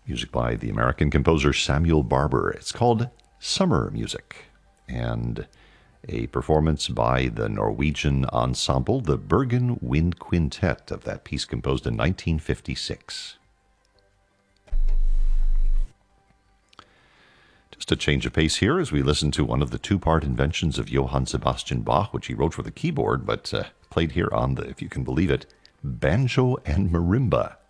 Music by the American composer Samuel Barber. It's called Summer Music. And a performance by the Norwegian ensemble, the Bergen Wind Quintet, of that piece composed in 1956. Just a change of pace here as we listen to one of the two-part inventions of Johann Sebastian Bach, which he wrote for the keyboard, but played here on the, if you can believe it, banjo and marimba.